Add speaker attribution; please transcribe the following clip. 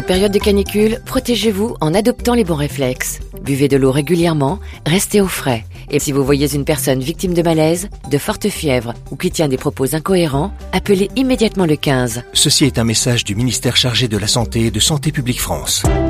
Speaker 1: période de canicule, protégez-vous en adoptant les bons réflexes. Buvez de l'eau régulièrement, restez au frais. Et si vous voyez une personne victime de malaise, de forte fièvre ou qui tient des propos incohérents, appelez immédiatement le 15.
Speaker 2: Ceci est un message du ministère chargé de la Santé et de Santé publique France.